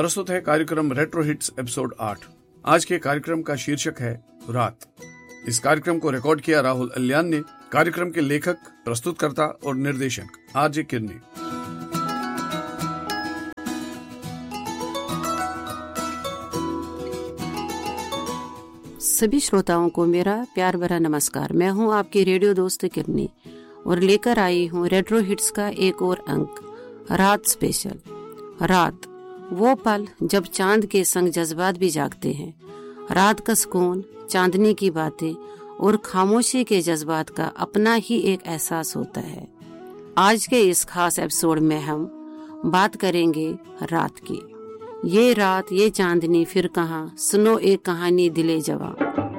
प्रस्तुत है कार्यक्रम रेट्रो हिट्स एपिसोड 8। आज के कार्यक्रम का शीर्षक है रात। इस कार्यक्रम को रिकॉर्ड किया राहुल अल्यान ने। कार्यक्रम के लेखक, प्रस्तुतकर्ता और निर्देशक आरजे किरनी। सभी श्रोताओं को मेरा प्यार भरा नमस्कार। मैं हूं आपकी रेडियो दोस्त किरनी और लेकर आई हूं रेट्रो हिट्स का एक और अंक, रात स्पेशल। रात, वो पल जब चांद के संग जज्बात भी जागते हैं। रात का सुकून, चांदनी की बातें और खामोशी के जज्बात का अपना ही एक एहसास होता है। आज के इस खास एपिसोड में हम बात करेंगे रात की। ये रात, ये चांदनी फिर कहाँ, सुनो एक कहानी दिले जवां।